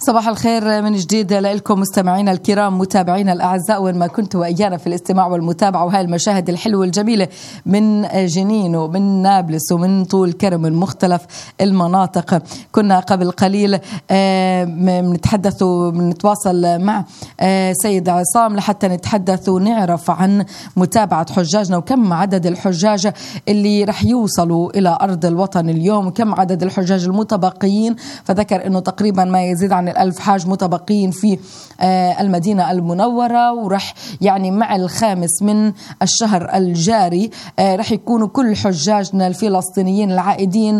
صباح الخير من جديد لكم مستمعينا الكرام، متابعينا الأعزاء، وين ما كنتوا وإيانا في الاستماع والمتابعة، وهاي المشاهد الحلوة الجميلة من جنين ومن نابلس ومن طول كرم من مختلف المناطق. كنا قبل قليل بنتحدث ونتواصل مع سيد عصام لحتى نتحدث ونعرف عن متابعة حجاجنا وكم عدد الحجاج اللي رح يوصلوا إلى أرض الوطن اليوم وكم عدد الحجاج المتبقيين. فذكر أنه تقريبا ما يزيد عن 1000 حاج متبقين في المدينة المنورة، ورح يعني مع الخامس من الشهر الجاري رح يكونوا كل حجاجنا الفلسطينيين العائدين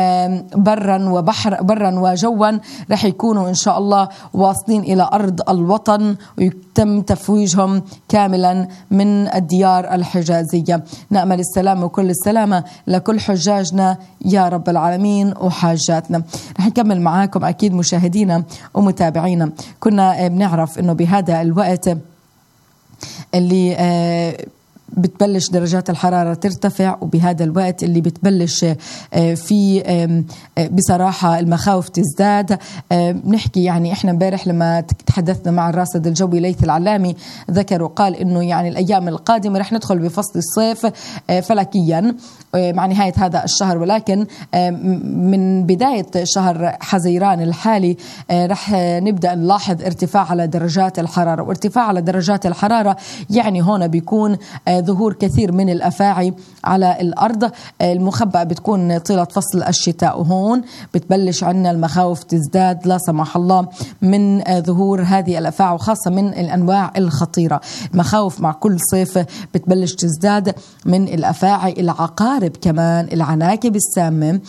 برا وجوا رح يكونوا إن شاء الله واصلين إلى أرض الوطن، ويتم تفويجهم كاملا من الديار الحجازية. نأمل السلامة وكل السلامة لكل حجاجنا يا رب العالمين وحاجاتنا. رح نكمل معاكم أكيد مشاهدينا ومتابعينا. كنا بنعرف إنه بهذا الوقت اللي بتبلش درجات الحرارة ترتفع، وبهذا الوقت اللي بتبلش في بصراحة المخاوف تزداد. بنحكي يعني إحنا امبارح لما تحدثنا مع الراصد الجوي ليث العلامي ذكر وقال إنه يعني الأيام القادمة رح ندخل بفصل الصيف فلكيا مع نهاية هذا الشهر، ولكن من بداية شهر حزيران الحالي رح نبدأ نلاحظ ارتفاع على درجات الحرارة. وارتفاع على درجات الحرارة يعني هون بيكون ظهور كثير من الأفاعي على الأرض المخبأة بتكون طيلة فصل الشتاء، وهون بتبلش عنا المخاوف تزداد لا سمح الله من ظهور هذه الأفاعي، وخاصة من الأنواع الخطيرة. المخاوف مع كل صيف بتبلش تزداد من الأفاعي، العقارب كمان، العناكب السامة.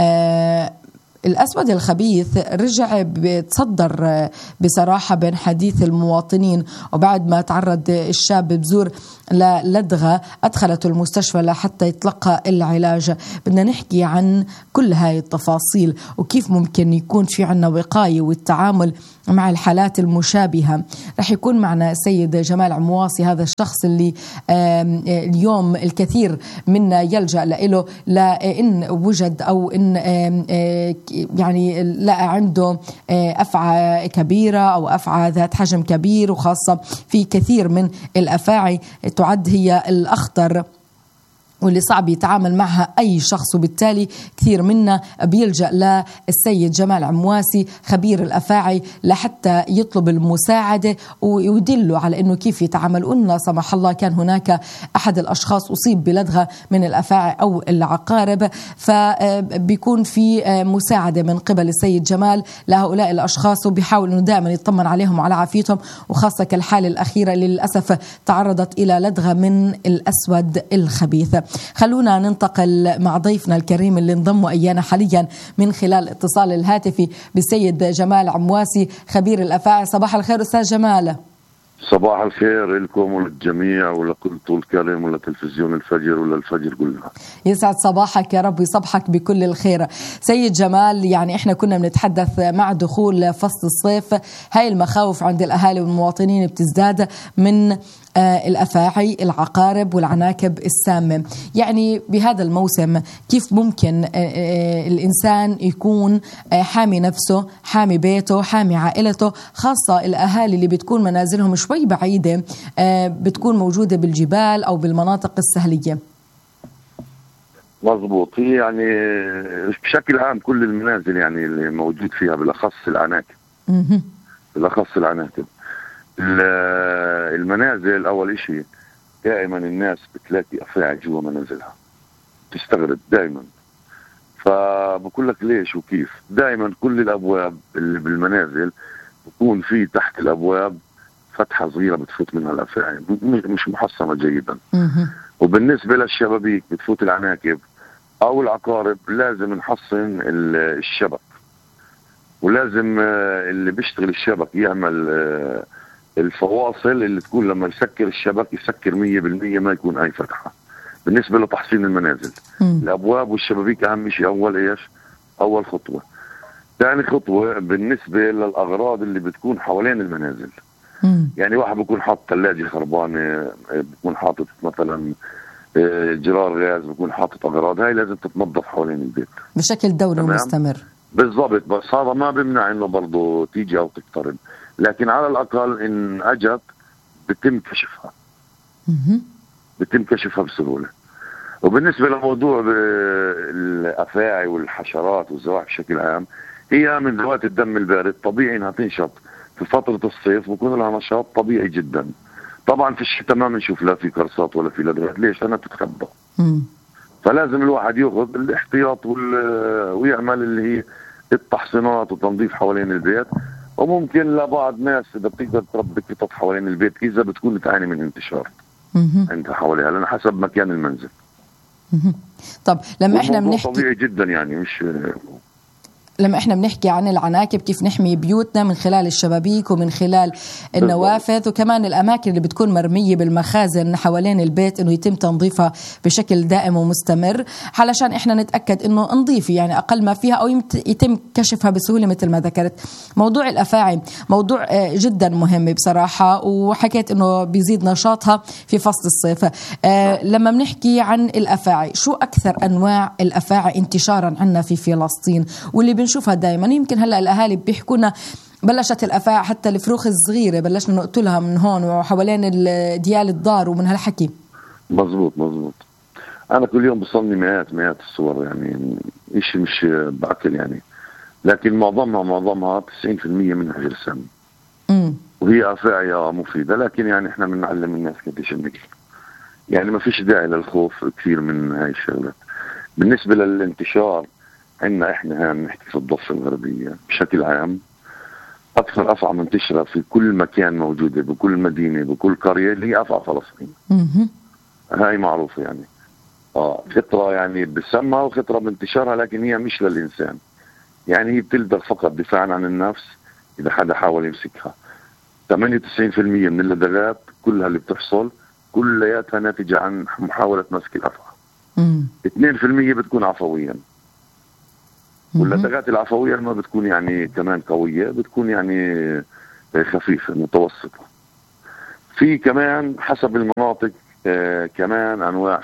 الأسود الخبيث رجع بتصدر بصراحة بين حديث المواطنين، وبعد ما تعرض الشاب بزور للدغة أدخلته المستشفى لحتى يتلقى العلاج. بدنا نحكي عن كل هاي التفاصيل وكيف ممكن يكون في عنا وقاية والتعامل مع الحالات المشابهة. رح يكون معنا سيد جمال عمواصي، هذا الشخص اللي اليوم الكثير منا يلجأ له لإن وجد أو إن يعني لقى عنده أفعى كبيرة أو أفعى ذات حجم كبير، وخاصة في كثير من الأفاعي تعد هي الأخطر واللي صعب يتعامل معها أي شخص، وبالتالي كثير منا بيلجأ للسيد جمال عمواسي خبير الأفاعي لحتى يطلب المساعدة ويدله على أنه كيف يتعامل. قلنا سمح الله كان هناك أحد الأشخاص أصيب بلدغة من الأفاعي أو العقارب، فبيكون في مساعدة من قبل السيد جمال لهؤلاء الأشخاص، وبيحاول أنه دائما يطمن عليهم وعلى عافيتهم، وخاصة كالحالة الأخيرة اللي للأسف تعرضت إلى لدغة من الأسود الخبيث. خلونا ننتقل مع ضيفنا الكريم اللي انضم إيانا حاليا من خلال الاتصال الهاتفي بالسيد جمال عمواسي خبير الأفاعي. صباح الخير أستاذ جمال. صباح الخير لكم وللجميع ولكل طول كلام ولتلفزيون الفجر وللفجر كلها. يسعد صباحك يا رب ويصبحك بكل الخير. سيد جمال، يعني احنا كنا بنتحدث مع دخول فصل الصيف هاي المخاوف عند الأهالي والمواطنين بتزداد من الأفاعي، العقارب والعناكب السامة. يعني بهذا الموسم كيف ممكن الإنسان يكون حامي نفسه، حامي بيته، حامي عائلته، خاصة الأهالي اللي بتكون منازلهم شوي بعيدة بتكون موجودة بالجبال أو بالمناطق السهلية؟ مضبوط. هي يعني بشكل عام كل المنازل يعني اللي موجود فيها بالأخص العناكب، بالأخص العناكب. المنازل أول إشي دائما الناس بتلاقي أفاعي جوا منازلها، تستغرب دائما. فبقول لك ليش وكيف. دائما كل الأبواب اللي بالمنازل بكون في تحت الأبواب فتحة صغيرة بتفوت منها الأفاعي، مش محصنة جيدا. وبالنسبة للشبابيك بتفوت العناكب أو العقارب لازم نحصن الشبك، ولازم اللي بيشتغل الشبك يعمل الفواصل اللي تكون لما يسكر الشبك يسكر 100% ما يكون أي فتحة. بالنسبة لتحصين المنازل الأبواب والشبابيك أهم شيء. أول خطوة. ثاني خطوة بالنسبة للأغراض اللي بتكون حوالين المنازل. يعني واحد بيكون حاطط ثلاجة خربانة، بيكون حاطط مثلا جرار غاز، بيكون حاطط أغراض، هاي لازم تتنظف حوالين البيت بشكل دوري ومستمر. بالضبط، بس هذا ما بيمنع انه برضه تيجي او تقترب، لكن على الاقل ان اجت بتم كشفها. بتم كشفها بسهوله. وبالنسبه لموضوع الافاعي والحشرات والزواحف بشكل عام، هي من ذوات الدم البارد، طبيعي انها تنشط في فتره الصيف ويكون لها نشاط طبيعي جدا. طبعا في الشتاء ما بنشوف لا في قرصات ولا في لدغات، ليش؟ لانها بتتخبى. فلازم الواحد ياخذ الاحتياط ويعمل اللي هي التحصينات وتنظيف حوالين البيت. وممكن لبعض ناس اذا بتقدر تربي قطط حوالين البيت اذا بتكون تعاني من انتشار عندها حواليها، لان حسب مكان المنزل. طب لما احنا بنحكي طبيعي جدا يعني، مش لما احنا بنحكي عن العناكب كيف نحمي بيوتنا من خلال الشبابيك ومن خلال النوافذ وكمان الاماكن اللي بتكون مرميه بالمخازن حوالين البيت، انه يتم تنظيفها بشكل دائم ومستمر علشان احنا نتاكد انه نظيف يعني اقل ما فيها، او يتم كشفها بسهوله مثل ما ذكرت. موضوع الافاعي موضوع جدا مهم بصراحه، وحكيت انه بيزيد نشاطها في فصل الصيف. لما بنحكي عن الافاعي، شو اكثر انواع الافاعي انتشارا عندنا في فلسطين واللي بنشوفها دائما؟ يمكن هلا الاهالي بيحكونا بلشت الافاعي حتى الفروخ الصغيره بلشنا نقتلها من هون وحوالين ديال الدار ومن هالحكي. مزبوط. انا كل يوم بصلني مئات الصور، يعني شيء مش بعقل يعني، لكن معظمها 90% منها جرثومة. وهي افاعي مفيده، لكن يعني احنا بنعلم الناس قديش النقل، يعني ما فيش داعي للخوف كثير من هاي الشغلات. بالنسبه للانتشار عندنا احنا بنحكي في الضفه الغربيه بشكل عام، اكثر افعى منتشره في كل مكان موجوده، بكل مدينه بكل قريه، اللي هي افعى فلسطين. هاي معروفه يعني. خطره يعني بسمها وخطره بانتشارها، لكن هي مش للانسان، يعني هي بتلدغ فقط دفاعا عن النفس اذا حدا حاول يمسكها. 98% من اللدغات كلها اللي بتحصل كلياتها ناتجه عن محاوله مسك الافعى. 2% بتكون عفويا، واللدغات العفوية ما بتكون يعني كمان قوية، بتكون يعني خفيفة متوسطة. في كمان حسب المناطق كمان أنواع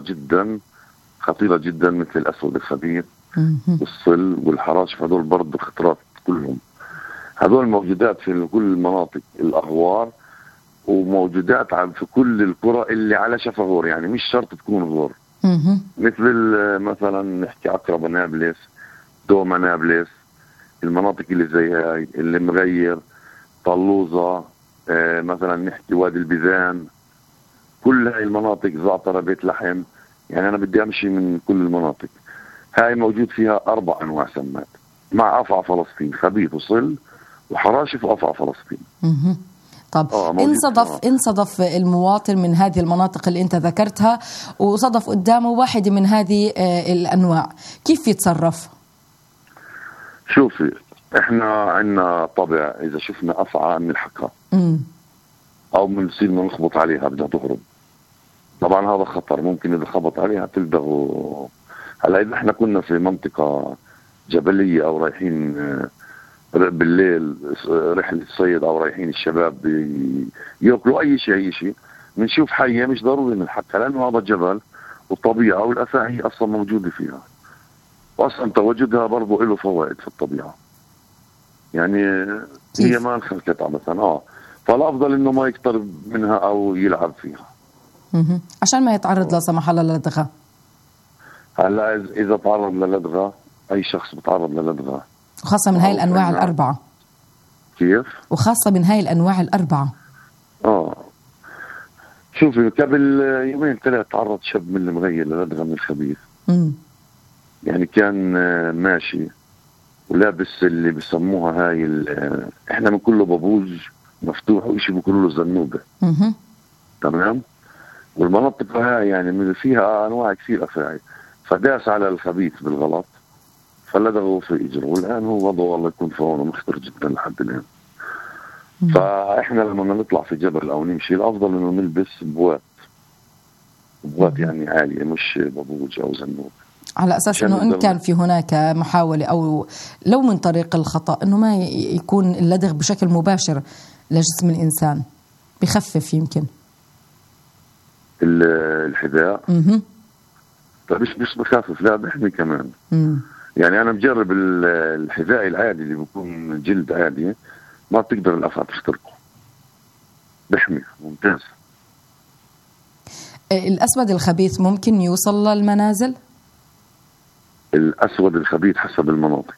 خطيرة جدا مثل الأسود الخبيث والصل والحراشف، هذول برضه خطرات كلهم. هذول موجودات في كل المناطق الأغوار، وموجودات في كل القرى اللي على شفا غور، يعني مش شرط تكون غور. مثل مثلا نحكي عقرب نابلس، دوما نابلس، المناطق اللي زي هاي، اللي مغير، طلوزة، مثلا نحكي وادي البيزان، كل هاي المناطق، زعترة، بيت لحم، يعني أنا بدي أمشي من كل المناطق هاي موجود فيها 4 أنواع سمات، مع أفعى فلسطين، خبيث وصل وحراشف وأفعى فلسطين. طب انصدف المواطن من هذه المناطق اللي انت ذكرتها وصدف قدامه واحد من هذه الأنواع، كيف يتصرف؟ شوفي، احنا عندنا طبع اذا شفنا افعى بنلحقها او بنصير نخبط عليها بدها تهرب. طبعا هذا خطر، ممكن اذا خبط عليها تلدغ. هلا اذا احنا كنا في منطقه جبليه او رايحين بالليل رحله صيد او رايحين الشباب ياكلوا اي شيء بنشوف حيه مش ضروري نلحقها، لانه هذا جبل والطبيعه والافاعي اصلا موجوده فيها، واصلا تواجدها برضو له فوائد في الطبيعه، يعني هي ما انخلقت مثلا فالافضل انه ما يقترب منها او يلعب فيها عشان ما يتعرض لا سمح الله للدغه. هلا اذا تعرض للدغه، اي شخص بتعرض للدغه، وخاصه من هاي الانواع الاربعه. كيف؟ وخاصه من هاي الانواع الاربعه. شوفي، قبل 2-3 تعرض شاب من المغير للدغه من الخبيث. يعني كان ماشي ولابس اللي بسموها هاي احنا بنقول له بابوج مفتوح، وإشي بيقولوا له زنوبه. تمام. والمناطق هاي يعني فيها انواع كثير افاعي، فداس على الخبيث بالغلط فلدغه في اجره، والان هو وضعه الله يكون في عونه مخطر جدا لحد الان. فاحنا لما نطلع في جبل او نمشي الافضل انه نلبس بوات يعني عاليه، مش بابوج او زنوب، على أساس أنه إن كان في هناك محاولة أو لو من طريق الخطأ أنه ما يكون اللدغ بشكل مباشر لجسم الإنسان، بخفف يمكن الحذاء. طيب مش بخفف، لا بحمي كمان. يعني انا مجرب الحذاء العادي اللي بيكون جلد عادي، ما بتقدر الافعى تخترقه، بحمي ممتاز. الاسود الخبيث ممكن يوصل للمنازل؟ الاسود الخبيث حسب المناطق.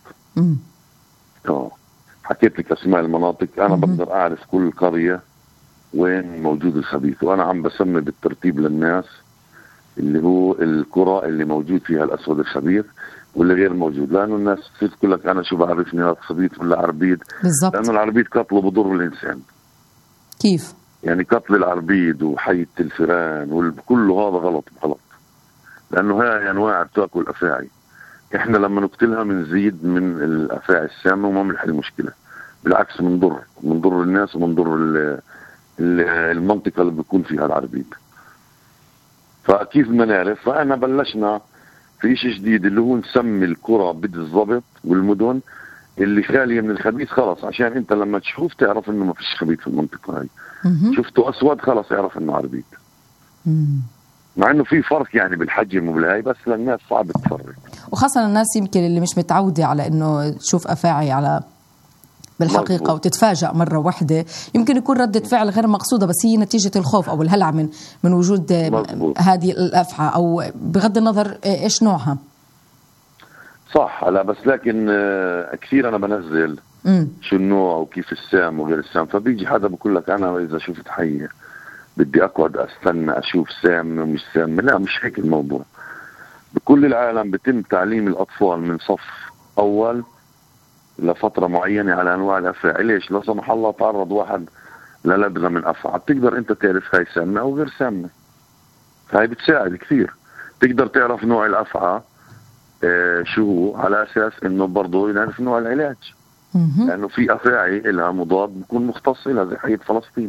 حكيت لك اسماء المناطق، انا بقدر اعرف كل قريه وين موجود الخبيث، وانا عم بسمي بالترتيب للناس اللي هو القرى اللي موجود فيها الاسود الخبيث واللي غير موجود، لانه الناس تصير تقول لك انا شو بعرفني هذا خبيث ولا عربيد. بالضبط. لانه العربيد قتله بضر الانسان. كيف؟ يعني قتل العربيد وحية الفئران وكله هذا غلط، لانه هاي انواع بتاكل افاعي. احنا لما نقتلها بنزيد من الافاعي السامه وما بنحل المشكله، بالعكس بنضر الناس وبنضر المنطقه اللي بيكون فيها العربيد. فكيف بدنا نعرف؟ فاحنا بلشنا في شيء جديد اللي هو نسمي القرى بالضبط والمدن اللي خاليه من الخبيث، خلص عشان انت لما تشوف تعرف انه ما فيش خبيث في المنطقه هاي. شفته اسود خلص اعرف انه عربيد. مع انه في فرق يعني بالحجم وبالهاي، بس للناس صعب تفرق، وخاصه الناس يمكن اللي مش متعوده على انه تشوف افاعي على بالحقيقه مزبوط. وتتفاجأ مره واحده، يمكن يكون ردة فعل غير مقصوده، بس هي نتيجه الخوف او الهلع من وجود مزبوط. هذه الافعى، او بغض النظر ايش نوعها. صح. لا بس لكن كثير انا بنزل شو النوع وكيف السام وغير السام، فبيجي حدا بقول لك انا اذا شفت حيه بدي اقعد استنى اشوف سام ومش سام. لا، مش هيك الموضوع. بكل العالم بتم تعليم الاطفال من صف اول لفتره معينه على انواع الافاعي. ليش؟ لو سمح الله تعرض واحد للدغه من افعى، بتقدر انت تعرف هاي سامه او غير سامه. فهي بتساعد كثير، تقدر تعرف نوع الافعى شو هو، على اساس انه برضه نعرف نوع العلاج. لانه في افاعي لها مضاد بكون مختص لها زي حيه فلسطين.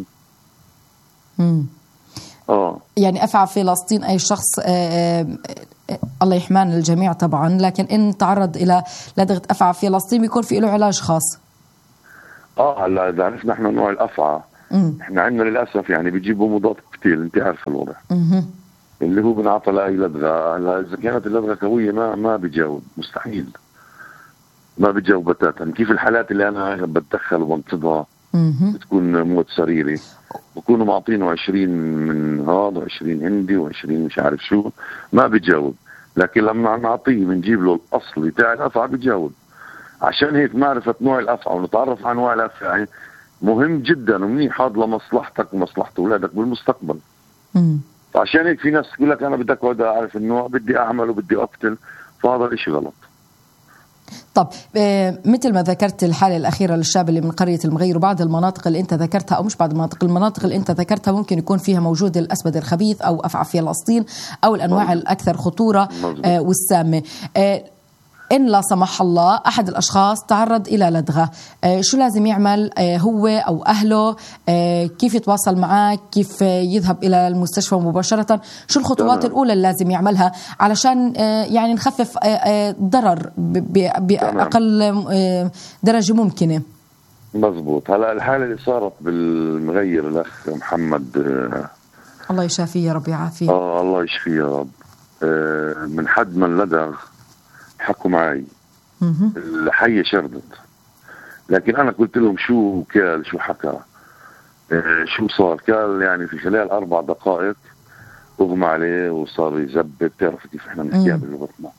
يعني افعى فلسطين اي شخص الله يحمانا الجميع طبعا، لكن ان تعرض الى لدغه افعى فلسطين بيكون في له علاج خاص. هلا اذا عرفنا احنا نوع الافعى، احنا عندنا للاسف يعني بيجيبوا مضاد كتير، انت عارف الوضع. اللي هو بنعطى لاي لدغه. اذا كانت اللدغه قويه ما بيجاوب، مستحيل ما بيجاوب بتاتا. كيف الحالات اللي انا بتدخل وبنقذها بتكون موت سريري، بكونوا معطينه 20 من هذا و20 هندي و20 مش عارف شو، ما بيجاوب. لكن لما نعطيه بنجيب له الاصلي تاع الافعى بيجاوب. عشان هيك معرفه نوع الافعى ونتعرف على انواع الافعى مهم جدا ومنيح، هذا لمصلحتك ومصلحه اولادك بالمستقبل. فعشان هيك في ناس تقول لك انا بدي اقعد اعرف النوع، بدي اعمل وبدي اقتل، فهذا الاشي غلط. طب مثل ما ذكرت الحالة الأخيرة للشاب اللي من قرية المغير، وبعض المناطق اللي أنت ذكرتها أو مش بعض المناطق اللي أنت ذكرتها ممكن يكون فيها موجود الأسود الخبيث أو أفعى فلسطين أو الأنواع الأكثر خطورة والسامة. إن لا سمح الله أحد الأشخاص تعرض إلى لدغة، شو لازم يعمل هو أو أهله؟ كيف يتواصل معك؟ كيف يذهب إلى المستشفى مباشرة؟ شو الخطوات الأولى اللي لازم يعملها علشان يعني نخفف ضرر بأقل درجة ممكنة؟ مزبوط. هلا الحالة اللي صارت بالمغير الأخ محمد الله يشافيه يا رب يعافيه. الله يشفيه يا رب. من حد ما اللدغ حكوا معي الحية شردت، لكن أنا قلت لهم شو كال، شو حكى، شو صار. كال يعني في خلال 4 دقائق أغمى عليه وصار يزبط، تعرف كيف إحنا بنحكيها بلغتنا،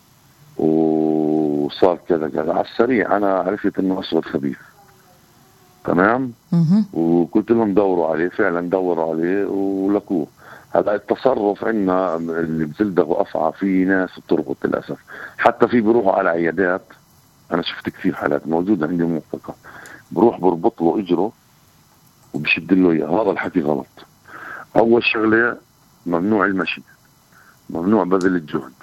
وصار كذا كذا على السريع. أنا عرفت إنه أسود خبيث، تمام. وقلت لهم دوروا عليه، فعلا دوروا عليه ولقوه. هذا التصرف عندنا اللي بتلدغوا أفعى، في ناس بتربط للأسف، حتى في بيروحوا على عيادات. أنا شفت كثير حالات موجودة عندي موثقة، بروح بربط له إجره وبشد له إياه. هذا الحكي غلط. أول شغلة ممنوع المشي، ممنوع بذل الجهد.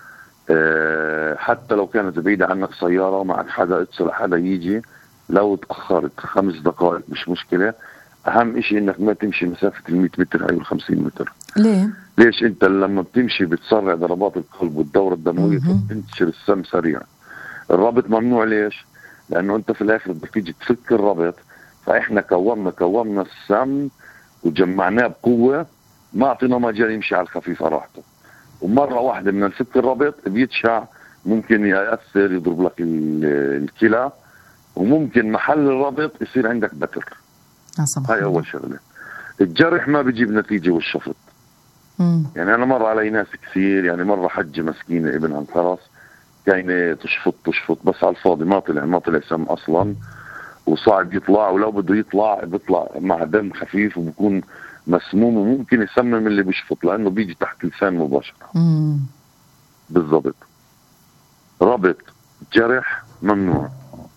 حتى لو كانت بعيدة عنك سيارة معك حدا، اتصل حدا يجي. لو تأخرت 5 دقائق مش مشكلة. أهم إشي إنك ما تمشي مسافة 100 متر أو 50 متر. ليه؟ ليش؟ أنت لما بتمشي بتسرع ضربات القلب والدورة الدموية، بتنتشر السم سريع. الربط ممنوع. ليش؟ لأنه أنت في الآخر بدك تيجي تفك الربط. فإحنا كومنا السم وجمعناه بقوة، ما أعطينا مجال يمشي على الخفيفة راحته. ومرة واحدة من نفك الربط بيتشع ممكن يأثر يضرب لك الكلى، وممكن محل الربط يصير عندك بتر. هاي أول شغلة. الجرح ما بيجيب نتيجة والشفط. يعني أنا مر علي ناس كثير، يعني مرة حجة مسكينة ابنها انخرس، كاينة تشفط بس على الفاضي، ما طلع سم أصلا، وصعب يطلع، ولو بده يطلع بيطلع مع دم خفيف وبكون مسموم، وممكن يسمم اللي بيشفط لأنه بيجي تحت اللسان مباشرة. بالضبط. ربط جرح ممنوع،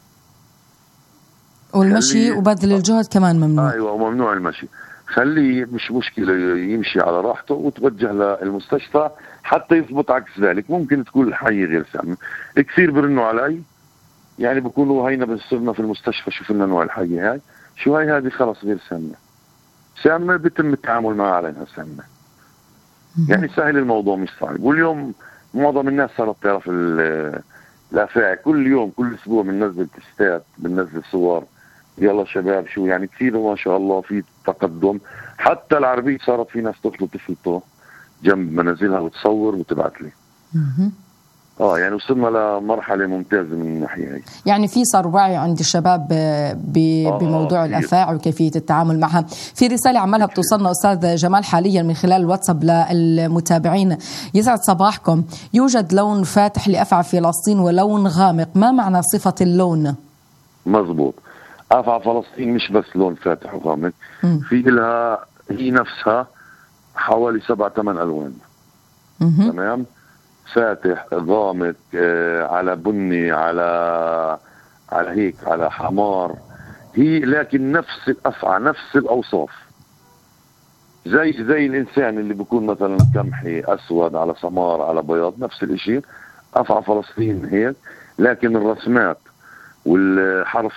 والمشي وبذل الجهد كمان ممنوع. ايوه، وممنوع المشي. خليه مش مشكله يمشي على راحته، وتوجه للمستشفى حتى يثبت عكس ذلك. ممكن تكون الحي غير سامه. كثير برنوا علي، يعني بيقولوا هينا بنصرنا في المستشفى شوف لنا نوع الحي هاي، شو هاي هذه خلص غير سامه بيتم التعامل معها على انها سامه. يعني سهل الموضوع مش صعب. واليوم معظم الناس صارت تعرف الافاعي، كل يوم كل اسبوع بننزل تستات، بننزل صور، يلا شباب شو يعني. كثير ما شاء الله في تقدم. حتى العربية صارت في ناس تطلب طفلته جنب منازلها وتصور وتبعت لي. يعني وصلنا لمرحلة ممتازة من الناحية هي. يعني في صار وعي عند الشباب بموضوع الأفاعي وكيفية التعامل معها. في رسالة عمالها بتوصلنا أستاذ جمال حاليا من خلال الواتساب للمتابعين. يسعد صباحكم. يوجد لون فاتح لأفعى فلسطين ولون غامق، ما معنى صفة اللون؟ مزبوط. أفعى فلسطين مش بس لون فاتح وغامق، في لها هي نفسها حوالي 7-8 ألوان. تمام. فاتح، غامق، على بني، على هيك، على حمار. هي لكن نفس الأفعى، نفس الأوصاف، زي الإنسان اللي بيكون مثلا قمحي، أسود، على سمار، على بياض، نفس الإشي. أفعى فلسطين هيك، لكن الرسمات والحرف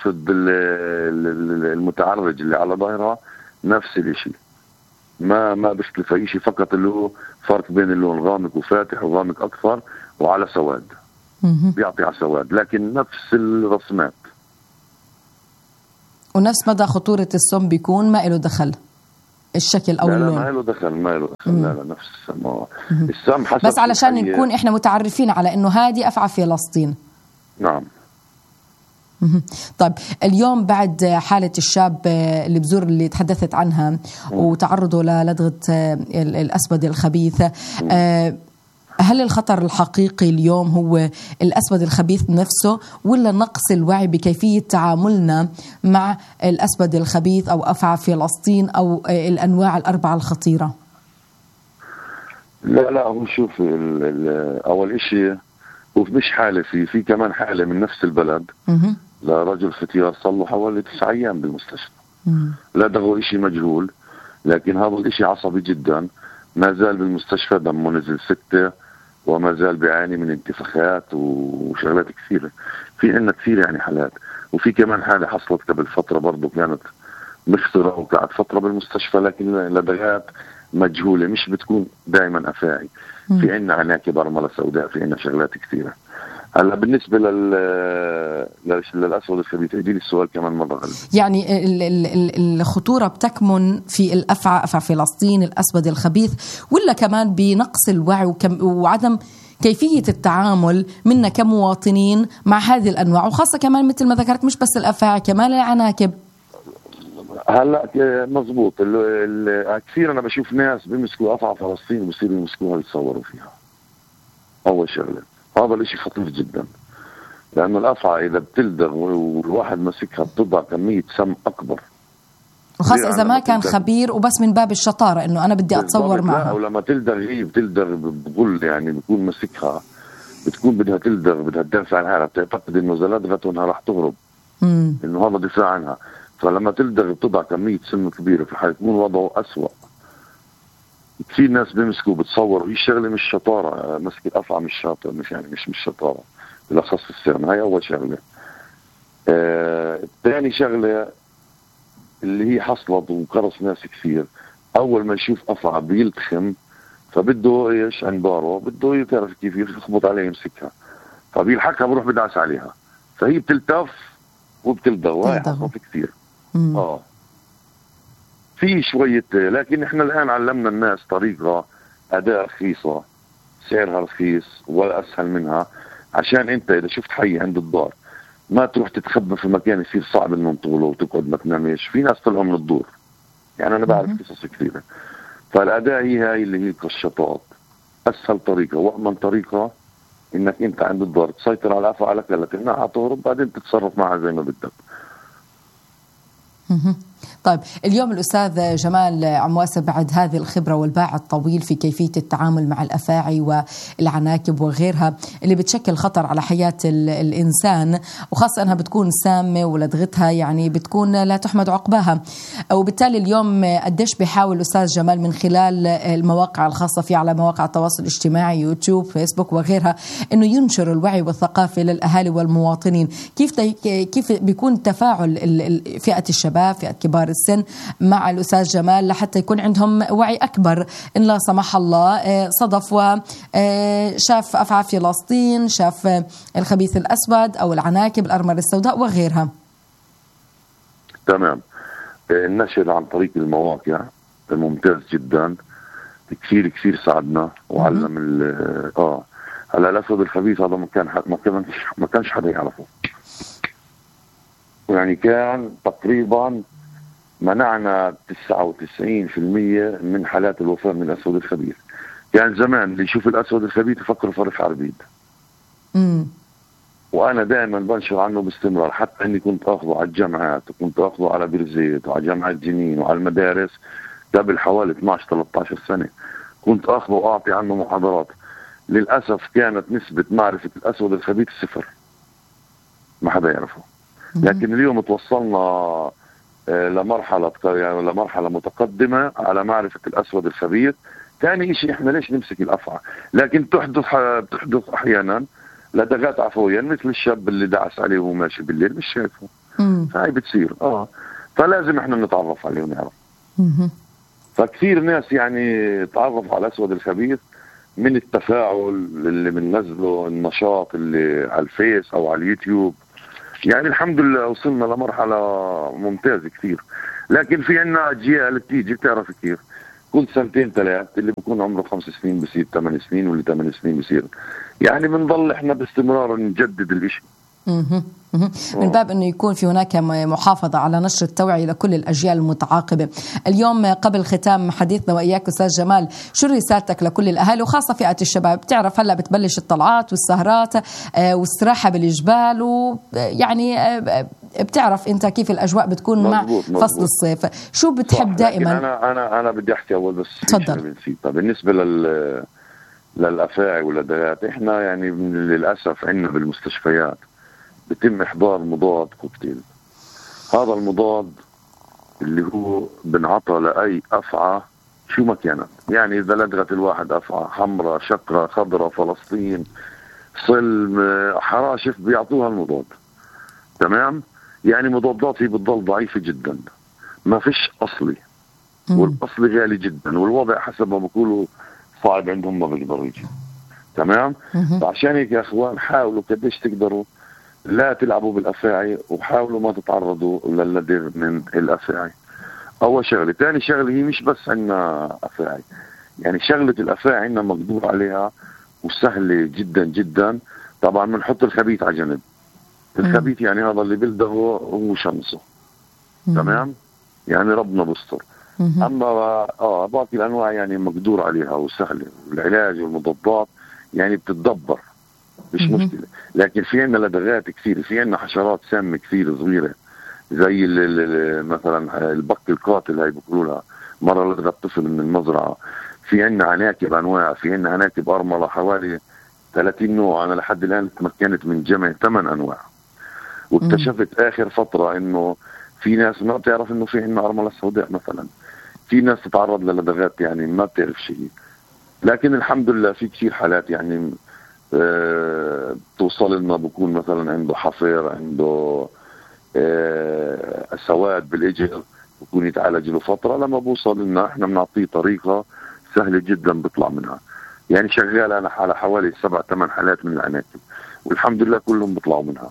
المتعرج اللي على ظهرها نفس الاشي، ما بيختلف اي شيء، فقط اللي هو فرق بين اللون غامق وفاتح وغامق اكثر وعلى سواد، بيعطي على سواد، لكن نفس الرسمات ونفس مدى خطورة السم بيكون ما له دخل الشكل او اللون. ما له دخل لا نفس السم حسب. بس علشان نكون احنا متعرفين على انه هذه افعى فلسطين. نعم. طيب اليوم بعد حالة الشاب اللي بزور اللي تحدثت عنها وتعرضه للدغة الأسود الخبيث، هل الخطر الحقيقي اليوم هو الأسود الخبيث نفسه، ولا نقص الوعي بكيفية تعاملنا مع الأسود الخبيث أو أفعى فلسطين أو الأنواع الأربعة الخطيرة؟ لا هو شوف، أول إشي هو مش حالة، في كمان حالة من نفس البلد لرجل فتيار صار له حوالي 9 أيام بالمستشفى. لا ده إشي مجهول، لكن هذا الإشي عصبي جدا. ما زال بالمستشفى، دمه نزل 6، وما زال بيعاني من انتفاخات وشغلات كثيرة. في عندنا كثير يعني حالات. وفي كمان حالة حصلت قبل فترة برضو، كانت مخطرة وقعدت فترة بالمستشفى، لكن لدغات مجهولة، مش بتكون دائما أفاعي. في عندنا عناكب أرملة سوداء، في عندنا شغلات كثيرة. هلا بالنسبة للأسود الخبيث، اديني السؤال كمان مرة غلط. يعني الخطورة بتكمن في الأفعى، أفعى فلسطين، الأسود الخبيث، ولا كمان بنقص الوعي وعدم كيفية التعامل منا كمواطنين مع هذه الأنواع، وخاصة كمان مثل ما ذكرت مش بس الأفاعي، كمان العناكب. هلا مزبوط. كثير أنا بشوف ناس بيمسكوا أفعى فلسطين وبصيروا يمسكوها يتصوروا فيها. أول شغلة، هذا الاشي خطير جدا، لأنه الأفعى إذا بتلدغ والواحد مسكها بتضع كمية سم أكبر، وخاصة إذا ما كان خبير وبس من باب الشطارة إنه أنا بدي أتصور معها. لا، ولما تلدغ هي بتلدغ بغل، يعني بيكون مسكها، بتكون بدها تلدغ، بدها تدافع عنها، بتعتقد إنه إذا لدغت إنها راح تهرب، إنه هذا دفاع عنها. فلما تلدغ بتضع كمية سم كبيرة، فحيكون وضعه أسوأ. كثير ناس بيمسكوا بتصوروا، هي الشغله مش شطاره، مسك الافعى مش شاطر، مش شطاره بالاخص في السرن. هاي اول شغله. ثاني شغله اللي هي حصلت وقرص ناس كثير، اول ما يشوف افعى بيلتخم، فبده ايش عنباره، بده يعرف كيف يخبط عليها يمسكها، فبيلحقها بروح بدعس عليها، فهي بتلتف وبتلدغ. وهي حصلت كثير. في شوية، لكن احنا الآن علمنا الناس طريقة أداة رخيصة، سعرها رخيص ولا أسهل منها، عشان انت اذا شفت حي عند الدار ما تروح تتخبى في مكان يصير صعب انهم طولوا وتقعد ما تنامش. في ناس طلعوا من الدور، يعني انا بعرف قصص كثيره. فالاداء هي اللي هي الكشطات، اسهل طريقه وامن طريقه انك انت عند الدار تسيطر على افعالك لتمنعها تهرب، بعدين تتصرف معها زي ما بدك. طيب اليوم الأستاذ جمال عمواسة بعد هذه الخبرة والباع الطويل في كيفية التعامل مع الأفاعي والعناكب وغيرها اللي بتشكل خطر على حياة الإنسان، وخاصة أنها بتكون سامة ولدغتها يعني بتكون لا تحمد عقباها، وبالتالي اليوم قديش بيحاول الأستاذ جمال من خلال المواقع الخاصة فيه على مواقع التواصل الاجتماعي يوتيوب فيسبوك وغيرها أنه ينشر الوعي والثقافة للأهالي والمواطنين؟ كيف بيكون تفاعل فئة الشباب فئة كبار السن مع الأستاذ جمال لحتى يكون عندهم وعي أكبر إن لا سمح الله صدف وشاف أفعى فلسطين، شاف الخبيث الأسود أو العناكب الأرملة السوداء وغيرها؟ تمام. النشر عن طريق المواقع ممتاز جدا، كثير ساعدنا وعلم هلا الأسود الخبيث هذا ما كانش حدا يعرفه، يعني كان تقريبا منعنا 99% من حالات الوفاة من الأسود الخبيث. كان زمان اللي يشوف الأسود الخبيث يفكر فرح عربيد. وأنا دائما بنشر عنه باستمرار، حتى أني كنت أخذه على الجامعات وكنت أخذه على بيرزيت وعلى جامعة جنين وعلى المدارس قبل حوالي 12-13 سنة. كنت أخذه وأعطي عنه محاضرات. للأسف كانت نسبة معرفة الأسود الخبيث 0، ما حدا يعرفه. لكن اليوم توصلنا لمرحلة متقدمة على معرفة الأسود الخبيث. ثاني شيء احنا ليش نمسك الأفعى؟ لكن تحدث أحيانا لدغات عفويا، مثل الشاب اللي دعس عليه وهو ماشي بالليل مش شايفه. فهي بتصير فلازم احنا نتعرف عليه ونعرف. فكثير ناس يعني تعرفوا على الأسود الخبيث من التفاعل اللي بننزله، النشاط اللي على الفيس أو على اليوتيوب. يعني الحمد لله وصلنا لمرحلة ممتازة كثير. لكن في عنا أجيال بتيجي بتعرف كيف كل 2-3 اللي بيكون عمره 5 سنين بصير 8 سنين، واللي 8 سنين بصير، يعني بنضل احنا باستمرار نجدد الاشي. من باب أنه يكون في هناك محافظة على نشر التوعية لكل الأجيال المتعاقبة. اليوم قبل ختام حديثنا وإياك أستاذ جمال، شو رسالتك لكل الأهالي وخاصة فئة الشباب؟ بتعرف هلأ بتبلش الطلعات والسهرات والسراحة بالجبال، ويعني بتعرف أنت كيف الأجواء بتكون مظبوط مع فصل الصيف. شو بتحب دائما؟ أنا بدي أحكي أول بس تفضل. بالنسبة للأفاعي واللدغات، إحنا يعني للأسف عندنا بالمستشفيات بتم إحضار مضاد كوكتيل. هذا المضاد اللي هو بنعطى لأي أفعى شو ما كانت، يعني إذا لدغت الواحد أفعى حمراء شقرة خضراء فلسطين صلم حراشف بيعطوها المضاد. تمام؟ يعني مضادات هي بتضل ضعيفة جدا، ما فيش أصلي، والأصلي غالي جدا، والوضع حسب ما بقولوا صعب عندهم ما بيقدروا يجي. تمام؟ فعشان هيك يا أخوان حاولوا قديش تقدروا لا تلعبوا بالأفاعي، وحاولوا ما تتعرضوا للدغ من الأفاعي. أول شغلة. ثاني شغلة، هي مش بس عنا أفاعي، يعني شغلة الأفاعي عنا مقدور عليها وسهلة جدا جدا. طبعا بنحط الخبيث على جنب. الخبيث يعني هذا اللي بلدغه هو شمسه. تمام؟ يعني ربنا بستر. أما باقي الأنواع يعني مقدور عليها وسهلة، والعلاج والمضادات يعني بتتدبر مش مشكلة. لكن في عنا لدغات كثير، في عنا حشرات سامة كثير صغيرة زي مثلا البق القاتل هاي بيقولوا لها، مرة لدغت طفل من المزرعة. في عنا عناكب أنواع، في عنا عناكب أرملة حوالي 30 نوع. أنا لحد الآن تمكنت من جمع 8 أنواع. واكتشفت آخر فترة إنه في ناس ما بتعرف إنه في عنا أرملة سوداء مثلا. في ناس تتعرض للدغات يعني ما بتعرف شيء. لكن الحمد لله في كثير حالات يعني توصل لنا، بكون مثلا عنده حفير، عنده سواد بالاجر، بكون يتعالج له فتره. لما بوصل لنا احنا بنعطيه طريقه سهله جدا بيطلع منها. يعني شغال انا على حوالي 7-8 حالات من العناكب، والحمد لله كلهم بيطلعوا منها.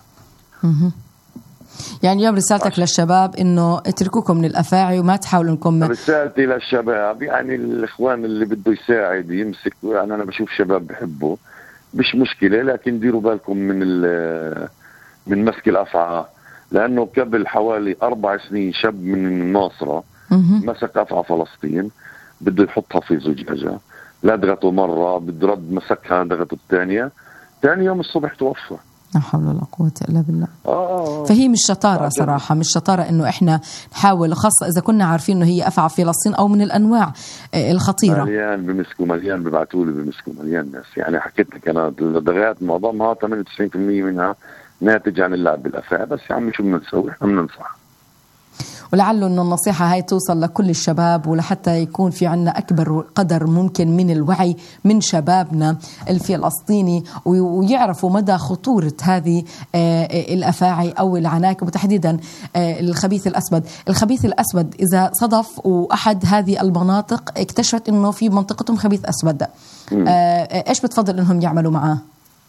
يعني اليوم رسالتك للشباب انه اتركوكم من الافاعي وما تحاولوا انكم. رسالتي للشباب يعني الاخوان اللي بده يساعد يمسك، يعني انا بشوف شباب بحبوا مش مشكلة، لكن ديروا بالكم من مسك الأفعى، لأنه قبل حوالي 4 سنين شاب من الناصرة مسك أفعى فلسطين، بده يحطها في زجاجة، لدغته مرة، بده رد مسكها لدغته الثانية، ثاني يوم الصبح توفى. لا حول ولا قوة إلا بالله. فهي مش شطارة صراحة، مش شطارة إنه إحنا نحاول، خاصة إذا كنا عارفين إنه هي أفعى فلسطين أو من الأنواع الخطيرة. مليان بمسكوا، مليان ببعتولي بمسكوا، مليان ناس. يعني حكيت لك أنا اللدغات معظمها 98% منها ناتج عن اللعب بالأفعى. بس يا عمي شو بدنا نسوي؟ إحنا بننصح، ولعله أن النصيحة هاي توصل لكل الشباب، ولحتى يكون في عنا أكبر قدر ممكن من الوعي من شبابنا الفلسطيني، ويعرفوا مدى خطورة هذه الأفاعي أو العناكب، وتحديدا الخبيث الأسود. الخبيث الأسود إذا صدف وأحد هذه المناطق اكتشفت أنه في منطقتهم خبيث أسود، إيش بتفضل أنهم يعملوا معاه؟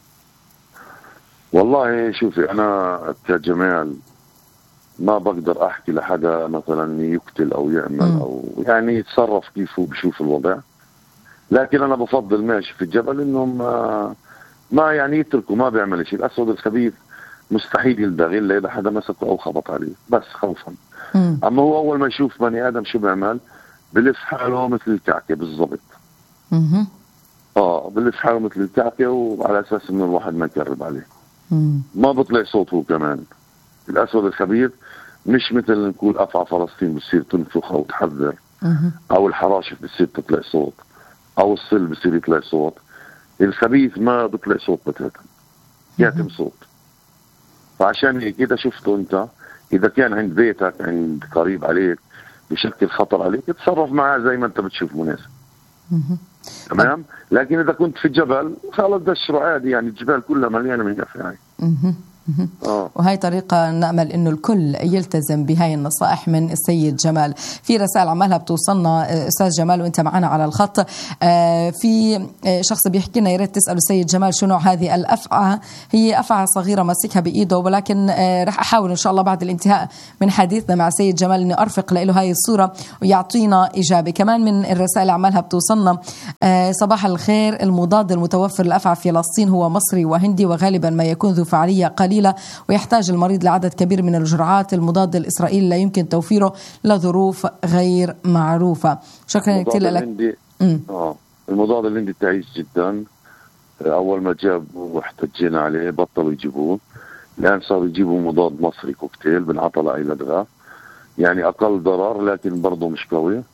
والله شوفي، أنا كجمال ما بقدر أحكي لحدا مثلا يقتل أو يعمل أو يعني يتصرف كيف هو بشوف الوضع، لكن أنا بفضل ماشي في الجبل إنهم ما يعني يتركوا، ما بيعمل شيء. الأسود الخبيث مستحيل يلدغ إلا إذا حدا مسكه أو خبط عليه، بس خوفا. أما هو أول ما يشوف بني آدم شو بيعمل؟ بلف حاله مثل الكعكة بالضبط. بلف حاله مثل الكعكة، وعلى أساس إنه الواحد ما يقرب عليه. ما بطلع صوته كمان. الأسود الخبيث مش مثل نقول أفعى فلسطين بتصير تنفخ أو تحذر، أو الحراشف بتصير تطلع صوت، أو الصل بتصير يطلع صوت. الخبيث ما بطلع صوت بتاتا، ياتم صوت. فعشان هيك إذا شفته أنت، إذا كان عند بيتك، عند قريب عليك، بشكل خطر عليك، تصرف معاه زي ما أنت بتشوف مناسب. تمام. لكن إذا كنت في الجبل خلاص دشره عادي، يعني الجبال كلها مليانة من أفعى. وهي طريقة نأمل إنه الكل يلتزم بهاي النصائح من السيد جمال. في رسائل عمالها بتوصلنا أستاذ جمال وإنت معنا على الخط. في شخص بيحكي لنا يا ريت تسألوا السيد جمال شو نوع هذه الأفعى. هي أفعى صغيرة ماسكها بإيده، ولكن رح أحاول إن شاء الله بعد الانتهاء من حديثنا مع السيد جمال إني أرفق له هاي الصورة ويعطينا إجابة. كمان من الرسائل عمالها بتوصلنا صباح الخير، المضاد المتوفر لأفعى في فلسطين هو مصري وهندي، وغالبا ما يكون ذو فعالية قليلة، ويحتاج المريض لعدد كبير من الجرعات. المضاد الإسرائيلي لا يمكن توفيره لظروف غير معروفة. شكرا كثير لك. المضاد الهندي تعيش جدا. أول ما جابوا واحتجينا عليه بطلوا يجيبوه، الآن صاروا يجيبوا مضاد مصري كوكتيل بنعطى لأي لدغة، يعني أقل ضرر لكن برضه مش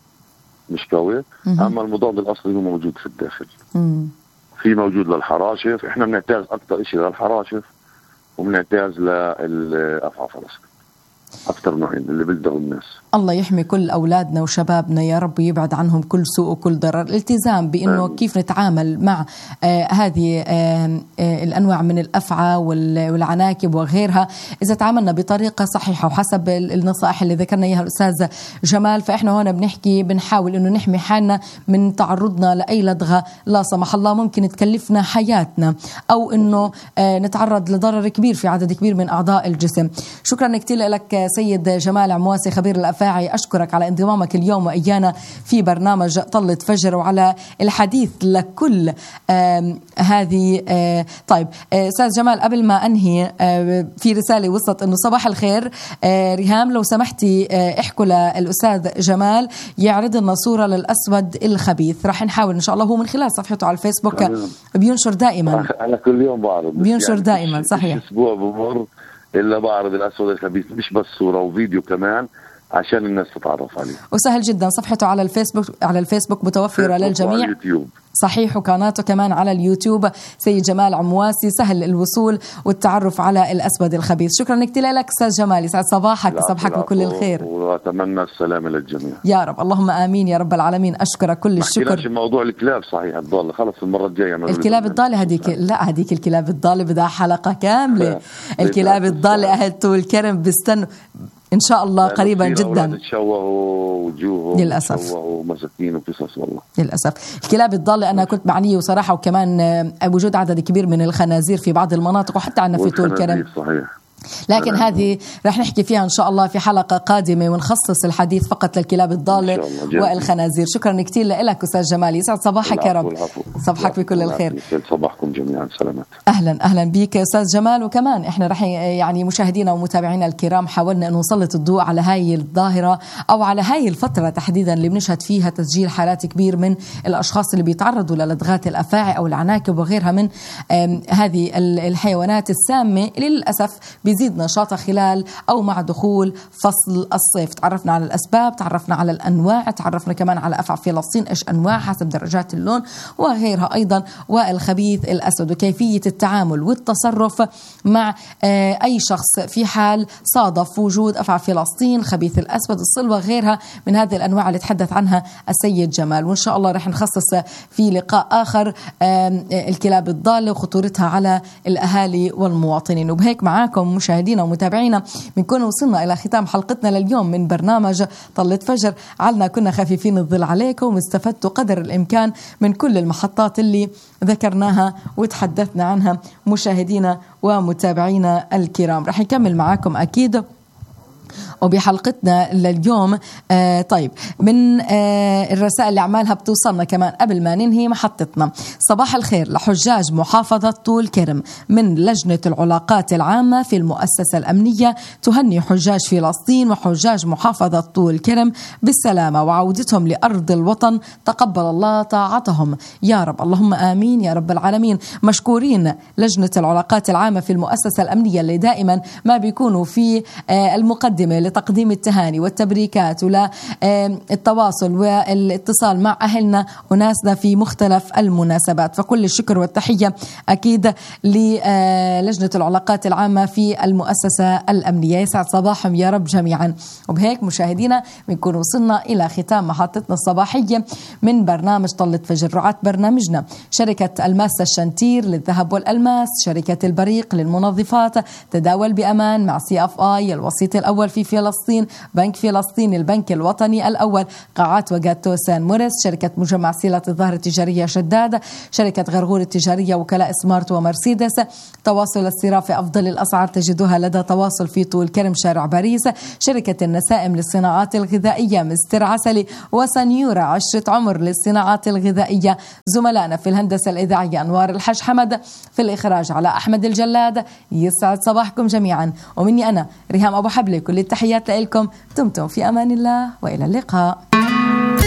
قوي. أما المضاد الأصلي هو موجود في الداخل. في موجود للحراشف، إحنا بنعتاز أكثر شيء للحراشف، وبنعتاز للأفعى فلسطين، أكثر نوعين اللي بيلدغوا الناس. الله يحمي كل أولادنا وشبابنا يا رب، ويبعد عنهم كل سوء وكل ضرر. الالتزام بأنه كيف نتعامل مع هذه الأنواع من الأفعى والعناكب وغيرها، إذا تعاملنا بطريقة صحيحة وحسب النصائح اللي ذكرنا إياها الأستاذ جمال، فإحنا هنا بنحاول أنه نحمي حالنا من تعرضنا لأي لدغة لا سمح الله ممكن تكلفنا حياتنا، أو أنه نتعرض لضرر كبير في عدد كبير من أعضاء الجسم. شكرا كثير لك سيد جمال عمواسي خبير الأفاعي، أشكرك على انضمامك اليوم وإيانا في برنامج طلة فجر، وعلى الحديث لكل هذه. طيب أستاذ جمال، قبل ما أنهي في رسالة وصلت إنه صباح الخير ريهام، لو سمحتي احكوا للأستاذ جمال يعرض لنا صورة للأسود الخبيث. راح نحاول إن شاء الله، هو من خلال صفحته على الفيسبوك بينشر دائما. أنا كل يوم بعرض، بينشر يعني دائما. صحيح، أسبوع بمر إلا بعرض الأسود الخبيث، مش بس صورة وفيديو كمان عشان الناس تتعرف عليه. وسهل جدا، صفحته على الفيسبوك متوفرة للجميع. اليوتيوب صحيح، وقناته كمان على اليوتيوب سيد جمال عمواسي، سهل الوصول والتعرف على الأسود الخبيث. شكرا كثير لك أستاذ جمال، يسعد صباحك وصباحك بكل الخير، وأتمنى السلامة للجميع يا رب. اللهم آمين يا رب العالمين. أشكرك كل الشكر. موضوع الكلاب صحيح الضالة خلص المرة الجاية. الكلاب الضالة هديك الكلاب الضالة بدها حلقة كاملة. الكلاب الضالة أهل طول الكرم بيستنوا إن شاء الله قريبا جدا. تشوهوا وجوههم للأسف، ومساكين وقصص والله للأسف. الكلاب الضالة أنا كنت معنيه صراحة، وكمان وجود عدد كبير من الخنازير في بعض المناطق، وحتى عندنا في طول الكرم. صحيح لكن هذه رح نحكي فيها إن شاء الله في حلقة قادمة ونخصص الحديث فقط للكلاب الضالة والخنازير. شكرا كثير لك أستاذ جمال، يسعد صباحك يا رب. صباحك بكل الخير. صباحكم جميعا سلامات. أهلا بك أستاذ جمال. وكمان إحنا رح يعني مشاهدينا ومتابعينا الكرام حاولنا أن نسلط الضوء على هاي الظاهرة أو على هاي الفترة تحديدا اللي بنشهد فيها تسجيل حالات كبير من الأشخاص اللي بيتعرضوا للدغات الأفاعي أو العناكب وغيرها من هذه الحيوانات السامة اللي للأسف بيزيد نشاطها خلال أو مع دخول فصل الصيف. تعرفنا على الأسباب، تعرفنا على الأنواع، تعرفنا كمان على أفعى فلسطين إيش أنواع حسب درجات اللون وغيرها أيضا، والخبيث الأسود وكيفية التعامل والتصرف مع أي شخص في حال صادف وجود أفعى فلسطين، خبيث الأسود، الصل وغيرها من هذه الأنواع اللي تحدث عنها السيد جمال. وإن شاء الله رح نخصص في لقاء آخر الكلاب الضالة وخطورتها على الأهالي والمواطنين. وبهيك معاكم مشاهدينا ومتابعينا بنكون وصلنا إلى ختام حلقتنا لليوم من برنامج طلة فجر. علنا كنا خفيفين الظل عليكم واستفدتوا قدر الإمكان من كل المحطات اللي ذكرناها وتحدثنا عنها مشاهدينا ومتابعينا الكرام. رح نكمل معاكم أكيد وبحلقتنا لليوم. طيب من الرسائل اللي عمالها بتوصلنا كمان قبل ما ننهي محطتنا. صباح الخير لحجاج محافظة طول كرم من لجنة العلاقات العامة في المؤسسة الأمنية، تهني حجاج فلسطين وحجاج محافظة طول كرم بالسلامة وعودتهم لأرض الوطن، تقبل الله طاعتهم يا رب. اللهم آمين يا رب العالمين. مشكورين لجنة العلاقات العامة في المؤسسة الأمنية اللي دائما ما بيكونوا في المقدمة لتقديم التهاني والتبريكات والتواصل والاتصال مع أهلنا وناسنا في مختلف المناسبات. فكل الشكر والتحية أكيد للجنة العلاقات العامة في المؤسسة الأمنية. يسعد صباحهم يا رب جميعا. وبهيك مشاهدينا بنكون وصلنا إلى ختام محطتنا الصباحية من برنامج طلة فجر. رعاة برنامجنا شركة الماس الشنتير للذهب والألماس، شركة البريق للمنظفات، تداول بأمان مع CFI الوسيط الأول في فلسطين، بنك فلسطين البنك الوطني الأول، قاعات وجاتو سان موريس، شركة مجمع سيلة الظاهرة التجارية شداد، شركة غرغور التجارية، وكلاء سمارت ومرسيدس. تواصل الصرافة أفضل الأسعار تجدها لدى تواصل في طول كرم شارع باريس، شركة النسائم للصناعات الغذائية مستر عسلي، وسنيورة عشرة عمر للصناعات الغذائية. زملائنا في الهندسة الإذاعية أنوار الحاج حمد، في الإخراج على أحمد الجلاد. يسعد صباحكم جميعا، ومني أنا ريهام أبو حبلي كل التحيات لكم. دمتم في أمان الله وإلى اللقاء.